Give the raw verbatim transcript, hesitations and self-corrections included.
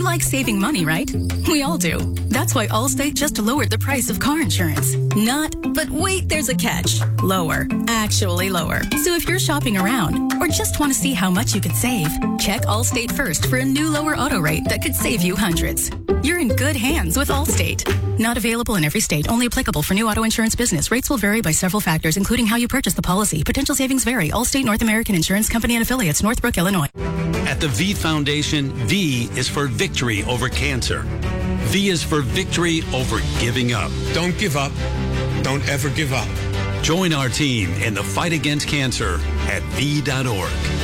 like saving money, right? We all do. That's why Allstate just lowered the price of car insurance. Not, but wait, there's a catch. Lower. Actually lower. So if you're shopping around or just want to see how much you could save, check Allstate first for a new lower auto rate that could save you hundreds. You're in good hands with Allstate. Not available in every state. Only applicable for new auto insurance business. Rates will vary by several factors, including how you purchase the policy. Potential savings vary. Allstate North American Insurance Company and Affiliates, Northbrook, Illinois. At the V Foundation, V is for victory over cancer. V is for victory over giving up. Don't give up. Don't ever give up. Join our team in the fight against cancer at V dot org.